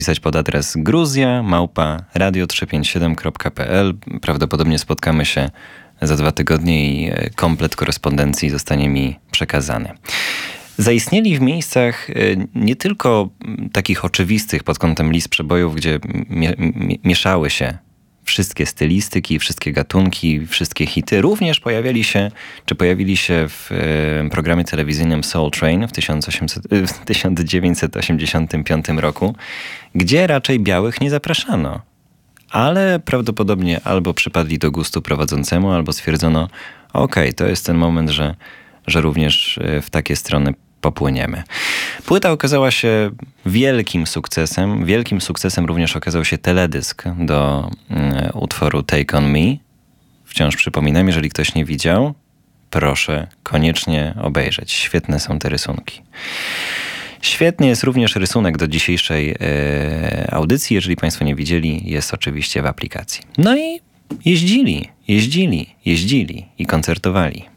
pisać pod adres gruzja@radio357.pl. Prawdopodobnie spotkamy się za 2 tygodnie i komplet korespondencji zostanie mi przekazany. Zaistnieli w miejscach nie tylko takich oczywistych pod kątem list przebojów, gdzie mieszały się wszystkie stylistyki, wszystkie gatunki, wszystkie hity. Również pojawili się w programie telewizyjnym Soul Train w 1985 roku, gdzie raczej białych nie zapraszano. Ale prawdopodobnie albo przypadli do gustu prowadzącemu, albo stwierdzono, okej, to jest ten moment, że również w takie strony popłyniemy. Płyta okazała się wielkim sukcesem. Wielkim sukcesem również okazał się teledysk do utworu Take On Me. Wciąż przypominam, jeżeli ktoś nie widział, proszę koniecznie obejrzeć. Świetne są te rysunki. Świetny jest również rysunek do dzisiejszej audycji. Jeżeli Państwo nie widzieli, jest oczywiście w aplikacji. No i jeździli i koncertowali.